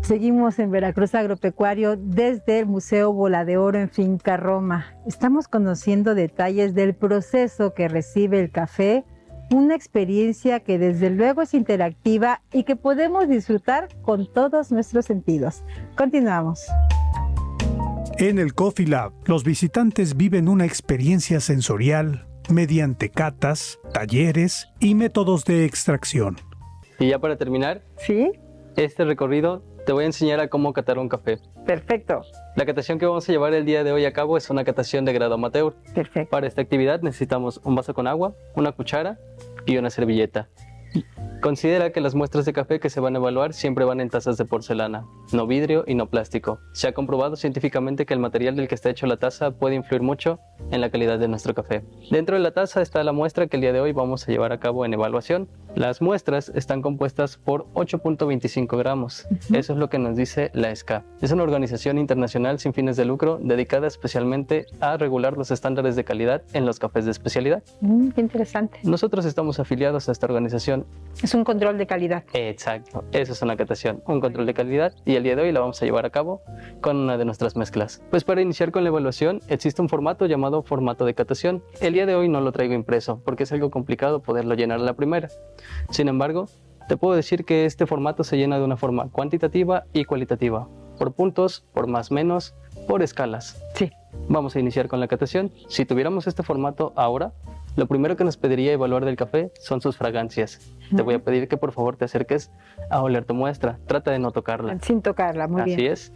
Seguimos en Veracruz Agropecuario desde el Museo Bola de Oro en Finca Roma. Estamos conociendo detalles del proceso que recibe el café, una experiencia que desde luego es interactiva y que podemos disfrutar con todos nuestros sentidos. Continuamos. En el Coffee Lab, los visitantes viven una experiencia sensorial mediante catas, talleres y métodos de extracción. Y ya para terminar, ¿Sí? este recorrido te voy a enseñar a cómo catar un café. Perfecto. La catación que vamos a llevar el día de hoy a cabo es una catación de grado amateur. Perfecto. Para esta actividad necesitamos un vaso con agua, una cuchara y una servilleta. Considera que las muestras de café que se van a evaluar siempre van en tazas de porcelana, no vidrio y no plástico. Se ha comprobado científicamente que el material del que está hecho la taza puede influir mucho en la calidad de nuestro café. Dentro de la taza está la muestra que el día de hoy vamos a llevar a cabo en evaluación. Las muestras están compuestas por 8.25 gramos. Eso es lo que nos dice la SCA. Es una organización internacional sin fines de lucro dedicada especialmente a regular los estándares de calidad en los cafés de especialidad. Qué interesante. Nosotros estamos afiliados a esta organización. Es un control de calidad. Exacto, eso es una catación, un control de calidad, y el día de hoy la vamos a llevar a cabo con una de nuestras mezclas. Pues para iniciar con la evaluación existe un formato llamado formato de catación. El día de hoy no lo traigo impreso porque es algo complicado poderlo llenar a la primera. Sin embargo, te puedo decir que este formato se llena de una forma cuantitativa y cualitativa, por puntos, por más menos, por escalas. Sí. Vamos a iniciar con la catación. Si tuviéramos este formato ahora, lo primero que nos pediría evaluar del café son sus fragancias. Te voy a pedir que por favor te acerques a oler tu muestra. Trata de no tocarla. Sin tocarla, muy bien. Así es.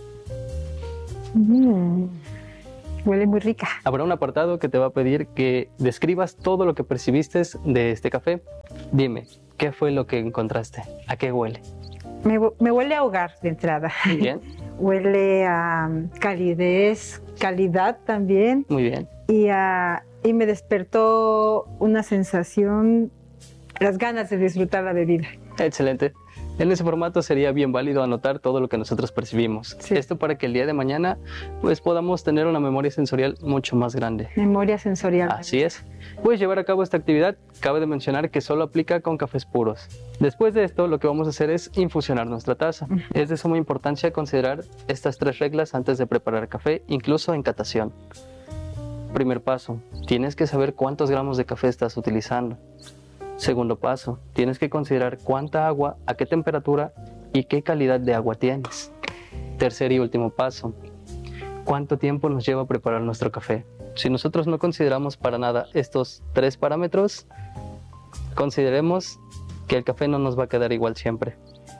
Huele muy rica. Habrá un apartado que te va a pedir que describas todo lo que percibiste de este café. Dime, ¿qué fue lo que encontraste? ¿A qué huele? Me huele a hogar de entrada. Muy bien. Huele a calidez, calidad también. Muy bien. Y me despertó una sensación, las ganas de disfrutar la bebida. Excelente. En ese formato sería bien válido anotar todo lo que nosotros percibimos. Sí. Esto para que el día de mañana pues podamos tener una memoria sensorial mucho más grande. Memoria sensorial. Así es. Puedes llevar a cabo esta actividad. Cabe de mencionar que solo aplica con cafés puros. Después de esto, lo que vamos a hacer es infusionar nuestra taza. Es de suma importancia considerar estas 3 reglas antes de preparar café, incluso en catación. Primer paso, tienes que saber cuántos gramos de café estás utilizando. Segundo paso, tienes que considerar cuánta agua, a qué temperatura y qué calidad de agua tienes. Tercer y último paso, cuánto tiempo nos lleva a preparar nuestro café. Si nosotros no consideramos para nada estos 3 parámetros, consideremos que el café no nos va a quedar igual siempre.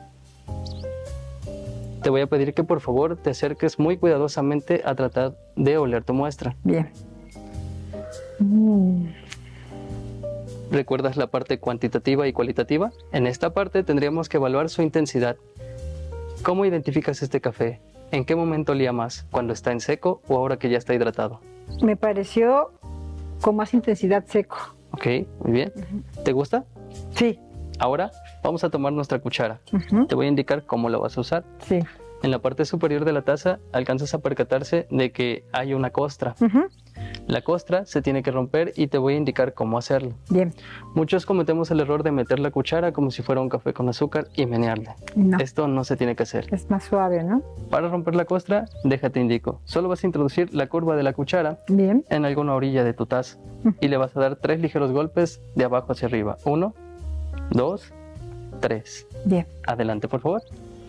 Te voy a pedir que por favor te acerques muy cuidadosamente a tratar de oler tu muestra. Bien. ¿Recuerdas la parte cuantitativa y cualitativa? En esta parte tendríamos que evaluar su intensidad. ¿Cómo identificas este café? ¿En qué momento olía más? ¿Cuando está en seco o ahora que ya está hidratado? Me pareció con más intensidad seco. Ok, muy bien. ¿Te gusta? Sí. Ahora vamos a tomar nuestra cuchara. Te voy a indicar cómo la vas a usar. Sí. En la parte superior de la taza alcanzas a percatarse de que hay una costra. La costra se tiene que romper y te voy a indicar cómo hacerlo. Bien. Muchos cometemos el error de meter la cuchara como si fuera un café con azúcar y menearle. No. Esto no se tiene que hacer. Es más suave, ¿no? Para romper la costra, déjate indico. Solo vas a introducir la curva de la cuchara Bien. en alguna orilla de tu taza y le vas a dar 3 ligeros golpes de abajo hacia arriba. 1, 2, 3. Bien. Adelante, por favor.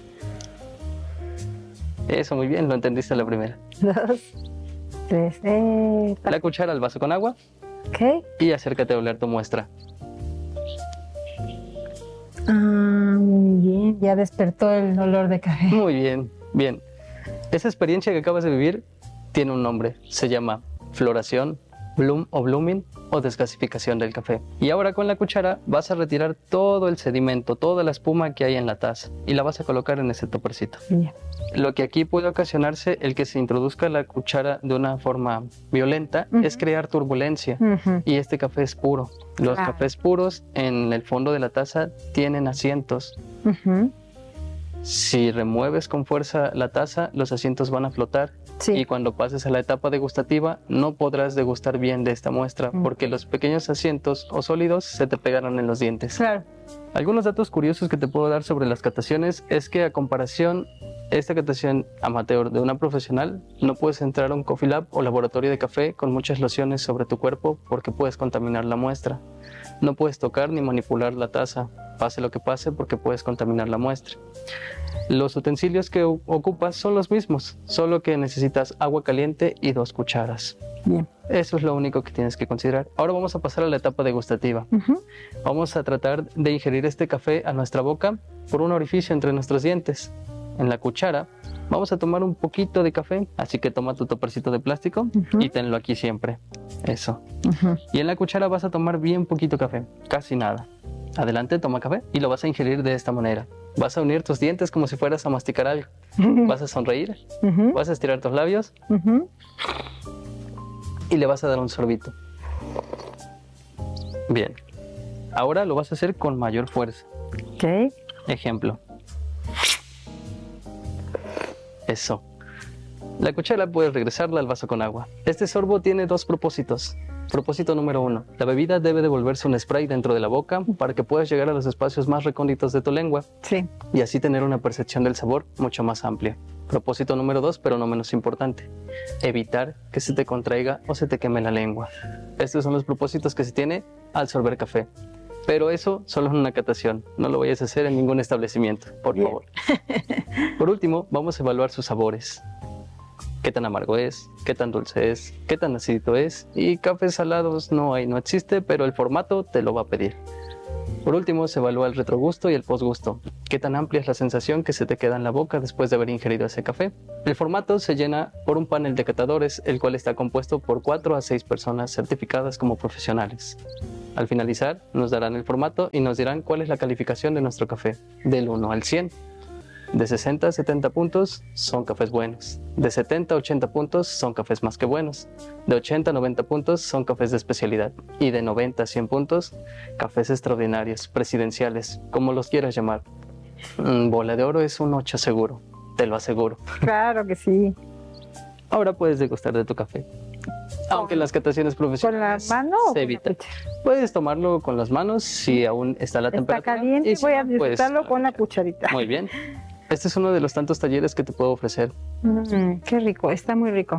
Eso, muy bien, lo entendiste a la primera. 2, 3. La cuchara al vaso con agua Ok. y acércate a oler tu muestra. Muy bien. Ya despertó el olor de café. Muy bien, bien. Esa experiencia que acabas de vivir tiene un nombre. Se llama floración, bloom o blooming o desgasificación del café. Y ahora con la cuchara vas a retirar todo el sedimento, toda la espuma que hay en la taza y la vas a colocar en ese topercito. Bien. Lo que aquí puede ocasionarse el que se introduzca la cuchara de una forma violenta es crear turbulencia y este café es puro. Los cafés puros en el fondo de la taza tienen asientos. Si remueves con fuerza la taza, los asientos van a flotar. Sí. Y cuando pases a la etapa degustativa, no podrás degustar bien de esta muestra porque los pequeños asientos o sólidos se te pegarán en los dientes. Claro. Algunos datos curiosos que te puedo dar sobre las cataciones es que a comparación esta catación amateur de una profesional, no puedes entrar a un coffee lab o laboratorio de café con muchas lociones sobre tu cuerpo porque puedes contaminar la muestra. No puedes tocar ni manipular la taza, pase lo que pase, porque puedes contaminar la muestra. Los utensilios que ocupas son los mismos, solo que necesitas agua caliente y 2 cucharas. Bien. Eso es lo único que tienes que considerar. Ahora vamos a pasar a la etapa degustativa. Vamos a tratar de ingerir este café a nuestra boca por un orificio entre nuestros dientes. En la cuchara vamos a tomar un poquito de café, así que toma tu topercito de plástico y tenlo aquí siempre. Eso. Y en la cuchara vas a tomar bien poquito café, casi nada. Adelante, toma café y lo vas a ingerir de esta manera. Vas a unir tus dientes como si fueras a masticar algo. Vas a sonreír, vas a estirar tus labios y le vas a dar un sorbito. Bien. Ahora lo vas a hacer con mayor fuerza. Ok. Ejemplo. Eso. La cuchara puedes regresarla al vaso con agua. Este sorbo tiene 2 propósitos. Propósito número 1. La bebida debe devolverse un spray dentro de la boca para que puedas llegar a los espacios más recónditos de tu lengua. Sí. Y así tener una percepción del sabor mucho más amplia. Propósito número 2, pero no menos importante. Evitar que se te contraiga o se te queme la lengua. Estos son los propósitos que se tiene al sorber café. Pero eso solo es una catación. No lo vayas a hacer en ningún establecimiento, por favor. Por último, vamos a evaluar sus sabores. Qué tan amargo es, qué tan dulce es, qué tan acidito es. Y cafés salados no existe, pero el formato te lo va a pedir. Por último, se evalúa el retrogusto y el posgusto. Qué tan amplia es la sensación que se te queda en la boca después de haber ingerido ese café. El formato se llena por un panel de catadores, el cual está compuesto por 4 a 6 personas certificadas como profesionales. Al finalizar, nos darán el formato y nos dirán cuál es la calificación de nuestro café, del 1 al 100. De 60 a 70 puntos son cafés buenos. De 70 a 80 puntos son cafés más que buenos. De 80 a 90 puntos son cafés de especialidad. Y de 90 a 100 puntos, cafés extraordinarios, presidenciales, como los quieras llamar. Bola de Oro es un 8 seguro, te lo aseguro. Claro que sí. Ahora puedes degustar de tu café. Aunque en las cataciones profesionales ¿Con la mano o se con evita. la cuchara? Puedes tomarlo con las manos si aún está la Está temperatura. caliente, y si voy a no, pues, disfrutarlo con la cucharita. Muy bien. Este es uno de los tantos talleres que te puedo ofrecer. Qué rico, está muy rico.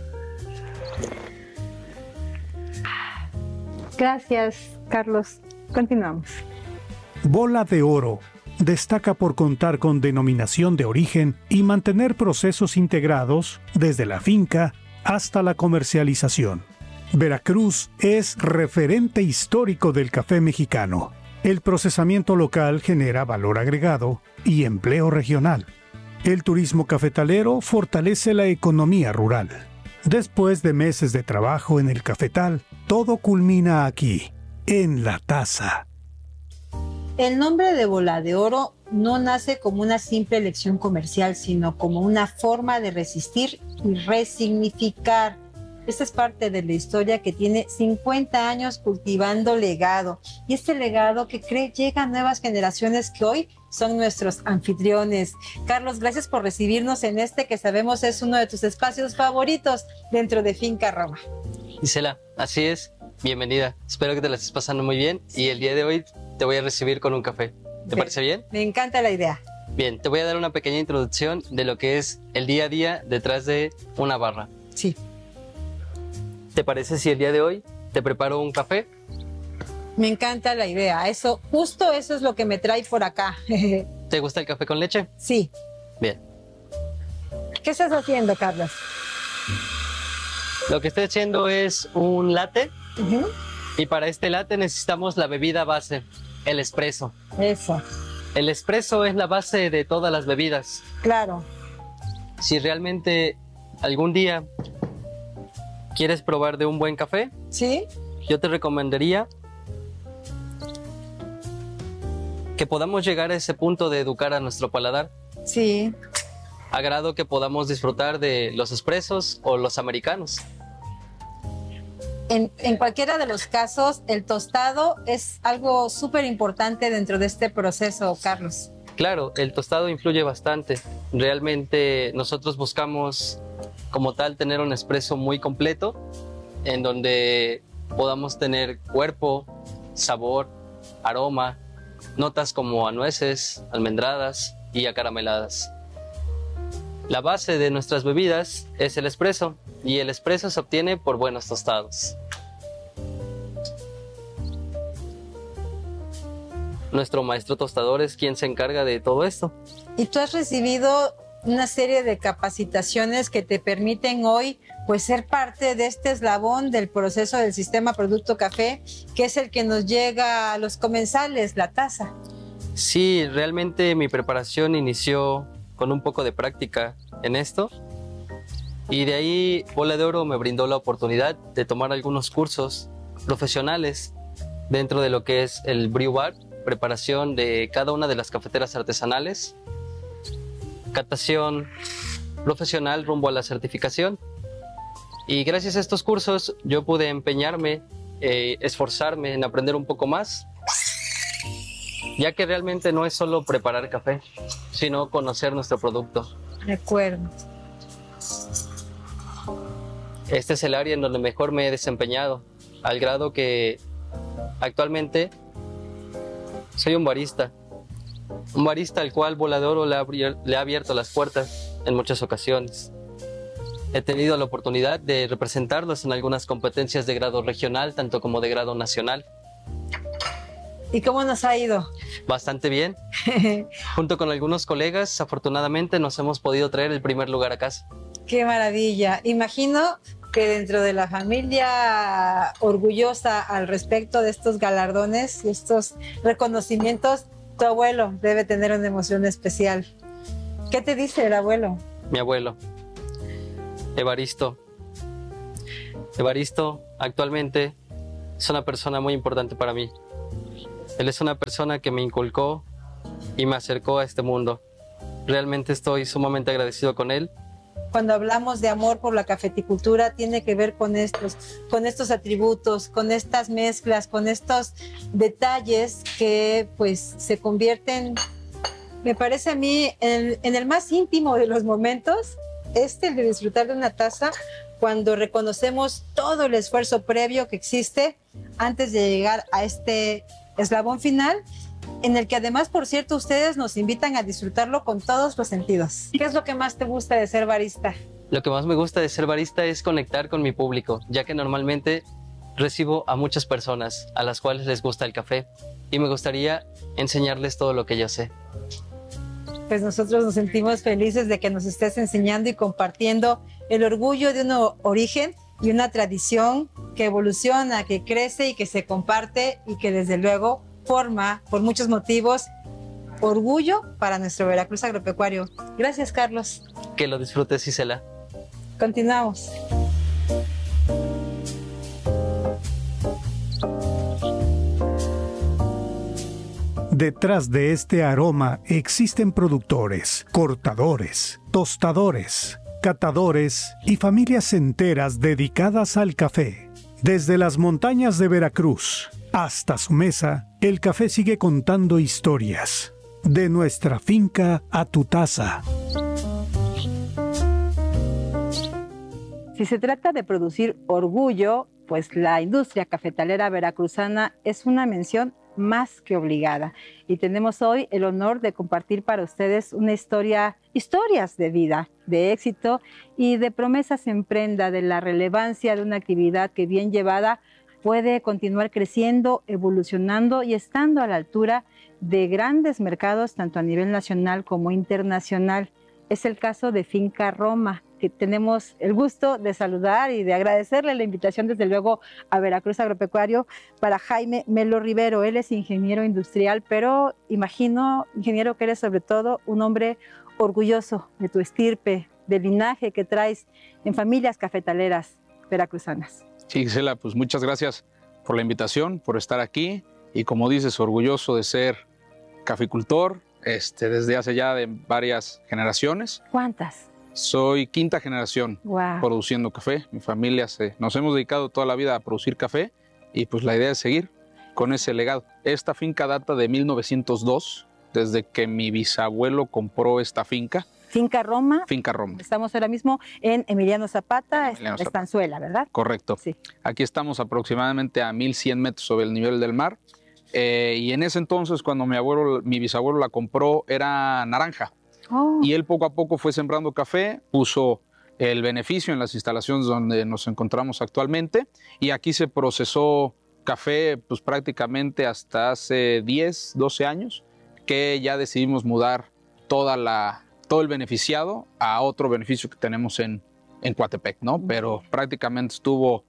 Gracias, Carlos. Continuamos. Bola de Oro destaca por contar con denominación de origen y mantener procesos integrados desde la finca hasta la comercialización. Veracruz es referente histórico del café mexicano. El procesamiento local genera valor agregado y empleo regional. El turismo cafetalero fortalece la economía rural. Después de meses de trabajo en el cafetal, todo culmina aquí, en la taza. El nombre de Bola de Oro no nace como una simple elección comercial, sino como una forma de resistir y resignificar. Esta es parte de la historia que tiene 50 años cultivando legado. Y este legado que llega a nuevas generaciones que hoy son nuestros anfitriones. Carlos, gracias por recibirnos en este que sabemos es uno de tus espacios favoritos dentro de Finca Roma. Gisela, así es. Bienvenida. Espero que te la estés pasando muy bien. Y el día de hoy te voy a recibir con un café. ¿Te parece bien? Me encanta la idea. Bien, te voy a dar una pequeña introducción de lo que es el día a día detrás de una barra. Sí. ¿Te parece si el día de hoy te preparo un café? Me encanta la idea. Justo eso es lo que me trae por acá. ¿Te gusta el café con leche? Sí. Bien. ¿Qué estás haciendo, Carlos? Lo que estoy haciendo es un latte. Y para este latte necesitamos la bebida base, el espresso. Eso. El espresso es la base de todas las bebidas. Claro. Si realmente algún día quieres probar de un buen café, ¿Sí? yo te recomendaría que podamos llegar a ese punto de educar a nuestro paladar, Sí. a grado que podamos disfrutar de los espressos o los americanos. En cualquiera de los casos, el tostado es algo súper importante dentro de este proceso, Carlos. Claro, el tostado influye bastante. Realmente nosotros buscamos como tal tener un espresso muy completo en donde podamos tener cuerpo, sabor, aroma, notas como a nueces, almendradas y acarameladas. La base de nuestras bebidas es el espresso y el espresso se obtiene por buenos tostados. Nuestro maestro tostador es quien se encarga de todo esto. Y tú has recibido una serie de capacitaciones que te permiten hoy pues ser parte de este eslabón del proceso del sistema Producto Café, que es el que nos llega a los comensales, la taza. Sí, realmente mi preparación inició con un poco de práctica en esto y de ahí Bola de Oro me brindó la oportunidad de tomar algunos cursos profesionales dentro de lo que es el brew bar, preparación de cada una de las cafeteras artesanales, catación profesional rumbo a la certificación. Y gracias a estos cursos yo pude empeñarme, esforzarme en aprender un poco más, ya que realmente no es solo preparar café, sino conocer nuestro producto. De acuerdo. Este es el área en donde mejor me he desempeñado, al grado que actualmente soy un barista al cual Bola de Oro le ha abierto las puertas en muchas ocasiones. He tenido la oportunidad de representarlos en algunas competencias de grado regional, tanto como de grado nacional. ¿Y cómo nos ha ido? Bastante bien. Junto con algunos colegas, afortunadamente nos hemos podido traer el primer lugar a casa. ¡Qué maravilla! Imagino que dentro de la familia orgullosa al respecto de estos galardones, estos reconocimientos, tu abuelo debe tener una emoción especial. ¿Qué te dice el abuelo? Mi abuelo, Evaristo. Evaristo actualmente es una persona muy importante para mí. Él es una persona que me inculcó y me acercó a este mundo. Realmente estoy sumamente agradecido con él. Cuando hablamos de amor por la cafeticultura, tiene que ver con estos atributos, con estas mezclas, con estos detalles que pues se convierten, me parece a mí, en el más íntimo de los momentos, el de disfrutar de una taza, cuando reconocemos todo el esfuerzo previo que existe antes de llegar a este eslabón final, en el que además, por cierto, ustedes nos invitan a disfrutarlo con todos los sentidos. ¿Qué es lo que más te gusta de ser barista? Lo que más me gusta de ser barista es conectar con mi público, ya que normalmente recibo a muchas personas a las cuales les gusta el café y me gustaría enseñarles todo lo que yo sé. Pues nosotros nos sentimos felices de que nos estés enseñando y compartiendo el orgullo de un origen y una tradición que evoluciona, que crece y que se comparte y que desde luego forma, por muchos motivos, orgullo para nuestro Veracruz agropecuario. Gracias, Carlos. Que lo disfrutes, Isela. Continuamos. Detrás de este aroma existen productores, cortadores, tostadores, catadores y familias enteras dedicadas al café. Desde las montañas de Veracruz hasta su mesa, el café sigue contando historias. De nuestra finca a tu taza. Si se trata de producir orgullo, pues la industria cafetalera veracruzana es una mención más que obligada. Y tenemos hoy el honor de compartir para ustedes historias de vida, de éxito y de promesas en prenda, de la relevancia de una actividad que bien llevada puede continuar creciendo, evolucionando y estando a la altura de grandes mercados, tanto a nivel nacional como internacional. Es el caso de Finca Roma, que tenemos el gusto de saludar y de agradecerle la invitación desde luego a Veracruz Agropecuario para Jaime Melo Rivero. Él es ingeniero industrial, pero imagino, ingeniero, que eres sobre todo un hombre orgulloso de tu estirpe, del linaje que traes en familias cafetaleras veracruzanas. Sí, Gisela, pues muchas gracias por la invitación, por estar aquí y como dices, orgulloso de ser caficultor desde hace ya de varias generaciones. ¿Cuántas? Soy quinta generación produciendo café. Mi familia nos hemos dedicado toda la vida a producir café y pues la idea es seguir con ese legado. Esta finca data de 1902, desde que mi bisabuelo compró esta finca. Finca Roma. Finca Roma. Estamos ahora mismo en Emiliano Zapata, Estanzuela, ¿verdad? Correcto. Sí. Aquí estamos aproximadamente a 1100 metros sobre el nivel del mar. Y en ese entonces, cuando mi bisabuelo la compró, era naranja. Oh. Y él poco a poco fue sembrando café, puso el beneficio en las instalaciones donde nos encontramos actualmente. Y aquí se procesó café pues prácticamente hasta hace 10, 12 años, que ya decidimos mudar todo el beneficiado a otro beneficio que tenemos en Coatepec, ¿no? Pero prácticamente estuvo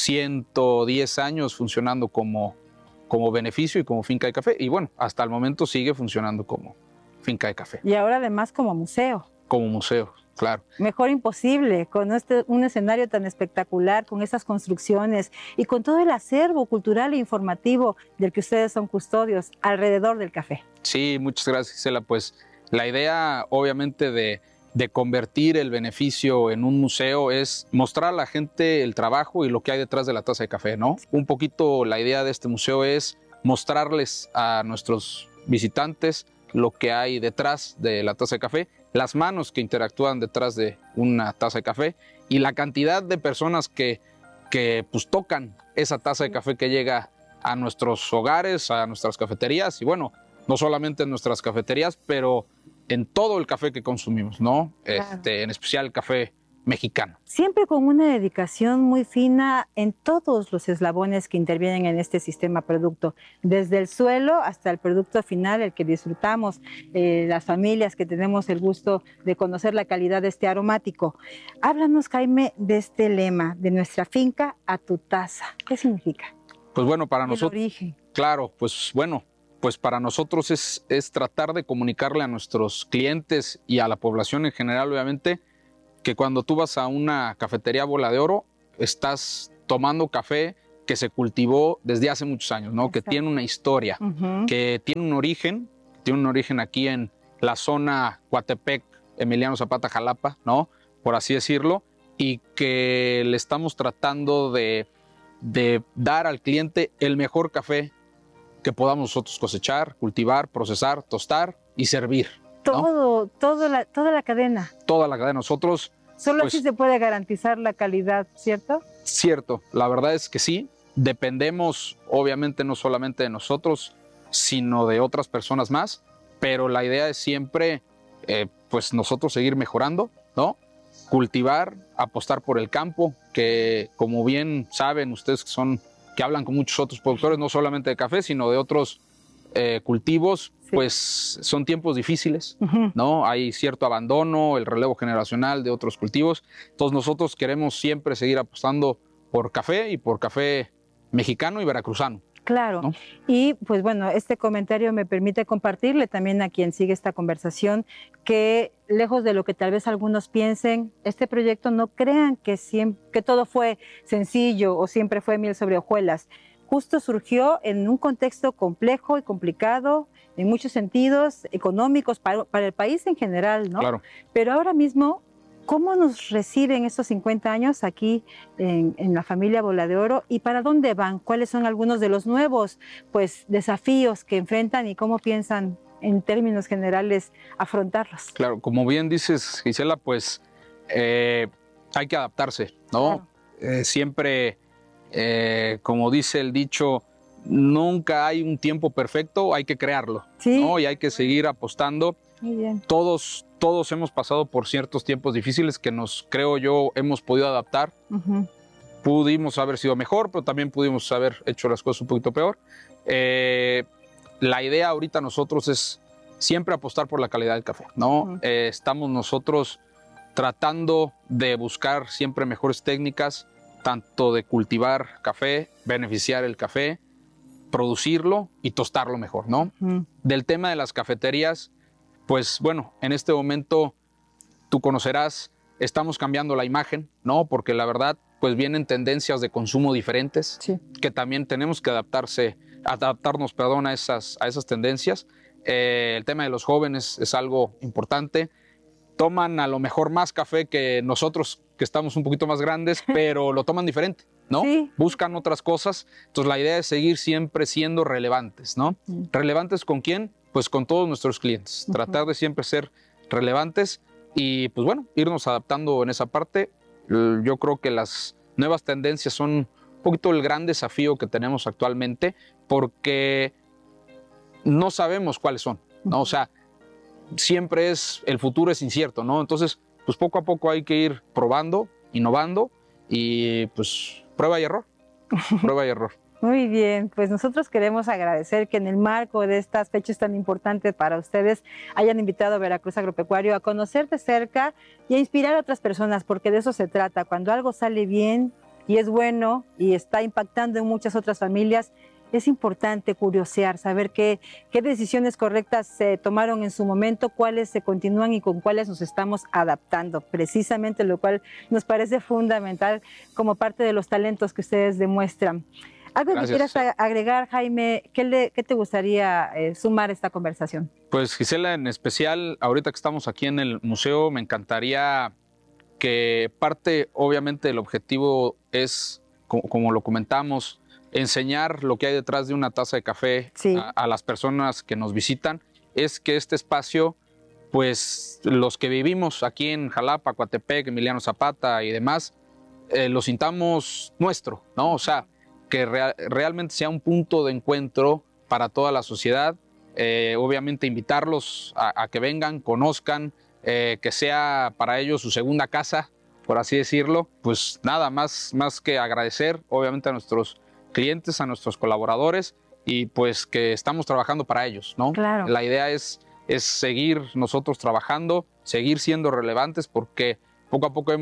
110 años funcionando como beneficio y como finca de café. Y bueno, hasta el momento sigue funcionando como finca de café. Y ahora además como museo. Como museo, claro. Mejor imposible, con un escenario tan espectacular, con estas construcciones y con todo el acervo cultural e informativo del que ustedes son custodios alrededor del café. Sí, muchas gracias, Gisela. Pues la idea, obviamente, de convertir el beneficio en un museo es mostrar a la gente el trabajo y lo que hay detrás de la taza de café, ¿no? Un poquito la idea de este museo es mostrarles a nuestros visitantes lo que hay detrás de la taza de café, las manos que interactúan detrás de una taza de café y la cantidad de personas que pues tocan esa taza de café que llega a nuestros hogares, a nuestras cafeterías y bueno, no solamente en nuestras cafeterías, pero en todo el café que consumimos, ¿no? Claro. En especial el café mexicano. Siempre con una dedicación muy fina en todos los eslabones que intervienen en este sistema producto, desde el suelo hasta el producto final, el que disfrutamos, las familias que tenemos el gusto de conocer la calidad de este aromático. Háblanos, Jaime, de este lema, de nuestra finca a tu taza. ¿Qué significa? Pues bueno, para nosotros... El origen. Claro, pues bueno, pues para nosotros es tratar de comunicarle a nuestros clientes y a la población en general, obviamente, que cuando tú vas a una cafetería Bola de Oro, estás tomando café que se cultivó desde hace muchos años, ¿no? Que tiene una historia, que tiene un origen aquí en la zona Coatepec, Emiliano Zapata, Jalapa, ¿no? Por así decirlo, y que le estamos tratando de dar al cliente el mejor café que podamos nosotros cosechar, cultivar, procesar, tostar y servir, ¿no? Toda la cadena. Toda la cadena. Nosotros... Solo pues, así se puede garantizar la calidad, ¿cierto? Cierto, la verdad es que sí. Dependemos, obviamente, no solamente de nosotros, sino de otras personas más, pero la idea es siempre, pues nosotros seguir mejorando, ¿no? Cultivar, apostar por el campo, que como bien saben ustedes que hablan con muchos otros productores, no solamente de café, sino de otros cultivos, sí. Pues son tiempos difíciles, ¿no? Hay cierto abandono, el relevo generacional de otros cultivos. Entonces nosotros queremos siempre seguir apostando por café y por café mexicano y veracruzano. Claro, ¿no? Y pues bueno, este comentario me permite compartirle también a quien sigue esta conversación que lejos de lo que tal vez algunos piensen, este proyecto no crean que todo fue sencillo o siempre fue miel sobre hojuelas. Justo surgió en un contexto complejo y complicado, en muchos sentidos, económicos, para el país en general, ¿no? Claro. Pero ahora mismo, ¿cómo nos reciben estos 50 años aquí en la familia Bola de Oro y para dónde van? ¿Cuáles son algunos de los nuevos desafíos que enfrentan y cómo piensan en términos generales afrontarlos? Claro, como bien dices, Gisela, pues hay que adaptarse, ¿no? Claro. Siempre... como dice el dicho, nunca hay un tiempo perfecto, hay que crearlo, ¿sí? ¿No? Y hay que seguir apostando. Muy bien. Todos hemos pasado por ciertos tiempos difíciles que creo yo, hemos podido adaptar. Pudimos haber sido mejor, pero también pudimos haber hecho las cosas un poquito peor. La idea ahorita nosotros es siempre apostar por la calidad del café, ¿no? Estamos nosotros tratando de buscar siempre mejores técnicas, tanto de cultivar café, beneficiar el café, producirlo y tostarlo mejor, ¿no? Del tema de las cafeterías, pues bueno, en este momento tú conocerás, estamos cambiando la imagen, ¿no? Porque la verdad, pues vienen tendencias de consumo diferentes, sí, que también tenemos que adaptarnos, perdón, a esas tendencias. El tema de los jóvenes es algo importante. Toman a lo mejor más café que nosotros, que estamos un poquito más grandes, pero lo toman diferente, ¿no? Sí. Buscan otras cosas. Entonces la idea es seguir siempre siendo relevantes, ¿no? ¿Relevantes con quién? pues con todos nuestros clientes, tratar de siempre ser relevantes y pues bueno, irnos adaptando en esa parte. Yo creo que las nuevas tendencias son un poquito el gran desafío que tenemos actualmente porque no sabemos cuáles son, ¿no? O sea, siempre el futuro es incierto, ¿no? Entonces, pues poco a poco hay que ir probando, innovando y pues prueba y error, prueba y error. Muy bien, pues nosotros queremos agradecer que en el marco de estas fechas tan importantes para ustedes hayan invitado a Veracruz Agropecuario a conocer de cerca y a inspirar a otras personas, porque de eso se trata. Cuando algo sale bien y es bueno y está impactando en muchas otras familias, es importante curiosear, saber qué decisiones correctas se tomaron en su momento, cuáles se continúan y con cuáles nos estamos adaptando, precisamente lo cual nos parece fundamental como parte de los talentos que ustedes demuestran. ¿Algo que quieras agregar, Jaime? ¿Qué te gustaría sumar a esta conversación? Pues Gisela, en especial, ahorita que estamos aquí en el museo, me encantaría que parte, obviamente, del objetivo es, como lo comentamos, enseñar lo que hay detrás de una taza de café a las personas que nos visitan. Es que este espacio, pues los que vivimos aquí en Jalapa, Coatepec, Emiliano Zapata y demás, lo sintamos nuestro, ¿no? O sea, que realmente sea un punto de encuentro para toda la sociedad. Obviamente invitarlos a que vengan, conozcan, que sea para ellos su segunda casa, por así decirlo. Pues nada, más que agradecer obviamente a nuestros clientes, a nuestros colaboradores y pues que estamos trabajando para ellos, ¿no? Claro. La idea es seguir nosotros trabajando, seguir siendo relevantes porque poco a poco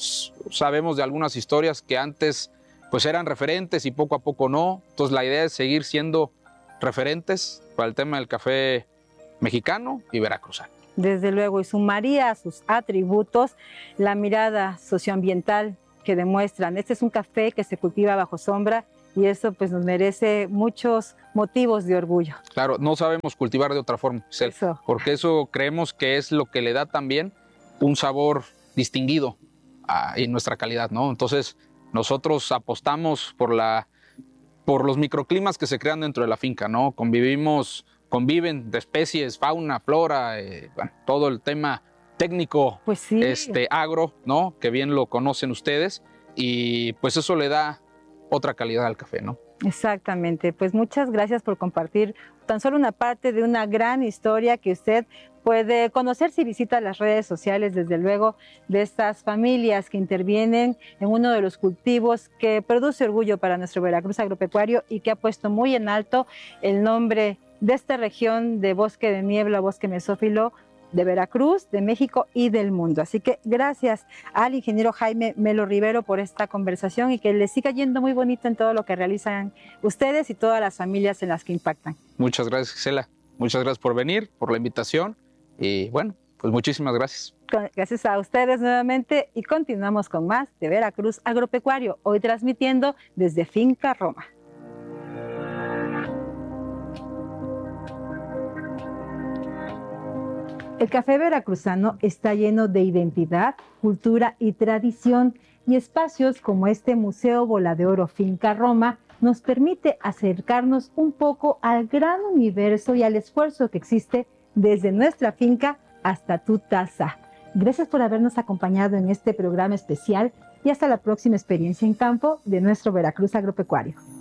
sabemos de algunas historias que antes pues eran referentes y poco a poco no. Entonces la idea es seguir siendo referentes para el tema del café mexicano y veracruzano. Desde luego, y sumaría a sus atributos la mirada socioambiental que demuestran. Este es un café que se cultiva bajo sombra y eso pues nos merece muchos motivos de orgullo. Claro, no sabemos cultivar de otra forma, porque eso creemos que es lo que le da también un sabor distinguido en nuestra calidad, ¿no? Entonces nosotros apostamos por los microclimas que se crean dentro de la finca, ¿no? Conviven de especies, fauna, flora, bueno, todo el tema técnico, pues sí, agro, ¿no? Que bien lo conocen ustedes y pues eso le da otra calidad al café, ¿no? Exactamente, pues muchas gracias por compartir tan solo una parte de una gran historia que usted puede conocer si visita las redes sociales, desde luego, de estas familias que intervienen en uno de los cultivos que produce orgullo para nuestro Veracruz Agropecuario y que ha puesto muy en alto el nombre de esta región de bosque de niebla, bosque mesófilo, de Veracruz, de México y del mundo. Así que gracias al ingeniero Jaime Melo Rivero por esta conversación y que les siga yendo muy bonito en todo lo que realizan ustedes y todas las familias en las que impactan. Muchas gracias, Gisela. Muchas gracias por venir, por la invitación y bueno, pues muchísimas gracias. Gracias a ustedes nuevamente y continuamos con más de Veracruz Agropecuario, hoy transmitiendo desde Finca Roma. El café veracruzano está lleno de identidad, cultura y tradición, y espacios como este Museo Bola de Oro Finca Roma nos permite acercarnos un poco al gran universo y al esfuerzo que existe desde nuestra finca hasta tu taza. Gracias por habernos acompañado en este programa especial y hasta la próxima experiencia en campo de nuestro Veracruz Agropecuario.